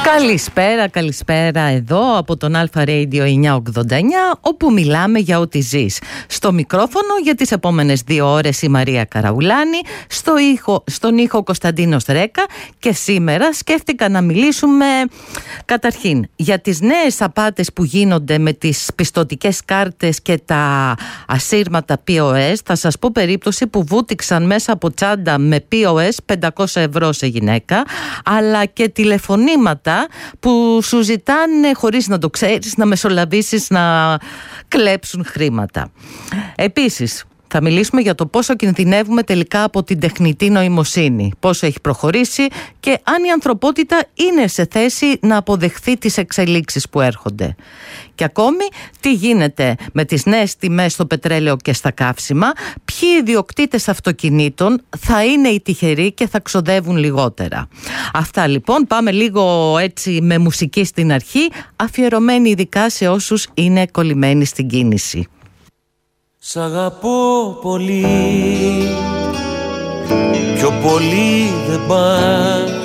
Καλησπέρα εδώ από τον Αλφα Radio 989, όπου μιλάμε για ό,τι ζεις. Στο μικρόφωνο για τις επόμενες 2 ώρες η Μαρία Καραουλάνη, στον ήχο Κωνσταντίνος Ρέκα, και σήμερα σκέφτηκα να μιλήσουμε καταρχήν για τις νέες απάτες που γίνονται με τις πιστωτικές κάρτες και τα ασύρματα POS. Θα σας πω περίπτωση που βούτυξαν μέσα από τσάντα με POS 500 ευρώ σε γυναίκα, αλλά και τηλεφωνήματα που σου ζητάνε χωρίς να το ξέρεις, να μεσολαβήσεις, να κλέψουν χρήματα. Επίσης, θα μιλήσουμε για το πόσο κινδυνεύουμε τελικά από την τεχνητή νοημοσύνη, πόσο έχει προχωρήσει και αν η ανθρωπότητα είναι σε θέση να αποδεχθεί τις εξελίξεις που έρχονται. Και ακόμη, τι γίνεται με τις νέες τιμές στο πετρέλαιο και στα καύσιμα, ποιοι ιδιοκτήτες αυτοκινήτων θα είναι οι τυχεροί και θα ξοδεύουν λιγότερα. Αυτά λοιπόν, πάμε λίγο έτσι με μουσική στην αρχή, αφιερωμένη ειδικά σε όσους είναι κολλημένοι στην κίνηση. Σ' αγαπώ πολύ, πιο πολύ δεν πας.